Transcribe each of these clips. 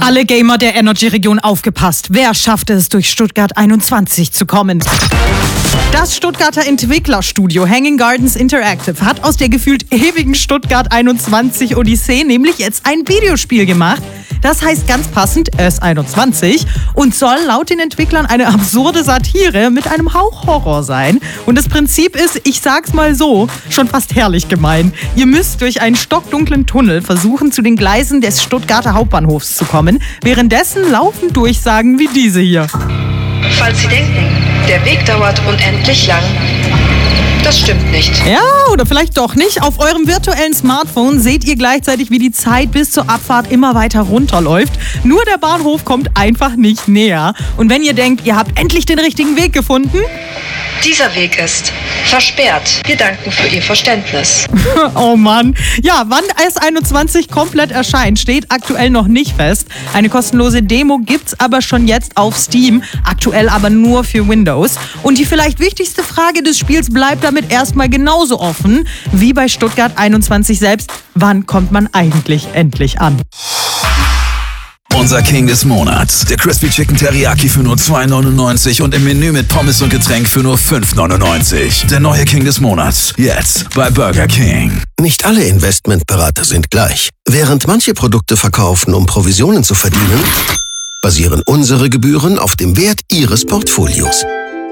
Alle Gamer der Energy-Region aufgepasst. Wer schafft es, durch Stuttgart 21 zu kommen? Das Stuttgarter Entwicklerstudio Hanging Gardens Interactive hat aus der gefühlt ewigen Stuttgart 21 Odyssee nämlich jetzt ein Videospiel gemacht. Das heißt ganz passend S21 und soll laut den Entwicklern eine absurde Satire mit einem Hauch Horror sein. Und das Prinzip ist, ich sag's mal so, schon fast herrlich gemein. Ihr müsst durch einen stockdunklen Tunnel versuchen, zu den Gleisen des Stuttgarter Hauptbahnhofs zu kommen. Währenddessen laufen Durchsagen wie diese hier. Falls Sie denken, der Weg dauert unendlich lang, das stimmt nicht. Ja, oder vielleicht doch nicht. Auf eurem virtuellen Smartphone seht ihr gleichzeitig, wie die Zeit bis zur Abfahrt immer weiter runterläuft. Nur der Bahnhof kommt einfach nicht näher. Und wenn ihr denkt, ihr habt endlich den richtigen Weg gefunden... Dieser Weg ist versperrt. Wir danken für Ihr Verständnis. Oh Mann. Ja, wann S21 komplett erscheint, steht aktuell noch nicht fest. Eine kostenlose Demo gibt's aber schon jetzt auf Steam, aktuell aber nur für Windows. Und die vielleicht wichtigste Frage des Spiels bleibt damit erstmal genauso offen wie bei Stuttgart 21 selbst. Wann kommt man eigentlich endlich an? Unser King des Monats. Der Crispy Chicken Teriyaki für nur $2,99 und im Menü mit Pommes und Getränk für nur $5,99. Der neue King des Monats. Jetzt bei Burger King. Nicht alle Investmentberater sind gleich. Während manche Produkte verkaufen, um Provisionen zu verdienen, basieren unsere Gebühren auf dem Wert Ihres Portfolios.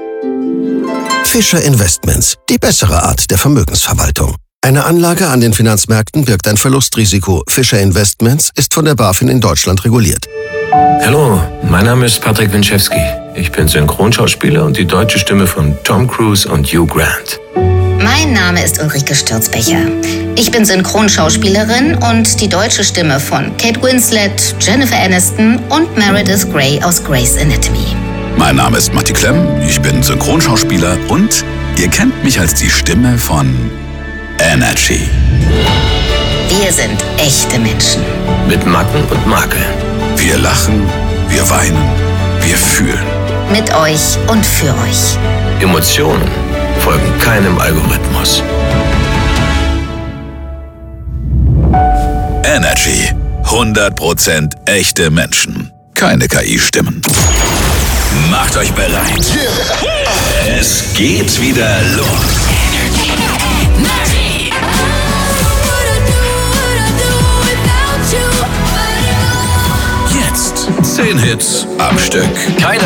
Fischer Investments. Die bessere Art der Vermögensverwaltung. Eine Anlage an den Finanzmärkten birgt ein Verlustrisiko. Fischer Investments ist von der BaFin in Deutschland reguliert. Hallo, mein Name ist Patrick Winczewski. Ich bin Synchronschauspieler und die deutsche Stimme von Tom Cruise und Hugh Grant. Mein Name ist Ulrike Stürzbecher. Ich bin Synchronschauspielerin und die deutsche Stimme von Kate Winslet, Jennifer Aniston und Meredith Grey aus Grey's Anatomy. Mein Name ist Matti Klemm. Ich bin Synchronschauspieler und ihr kennt mich als die Stimme von Energy. Wir sind echte Menschen. Mit Macken und Makeln. Wir lachen, wir weinen, wir fühlen. Mit euch und für euch. Emotionen folgen keinem Algorithmus. Energy. 100% echte Menschen. Keine KI-Stimmen. Macht euch bereit. Es geht wieder los. Jetzt 10 Hits am Stück. Keine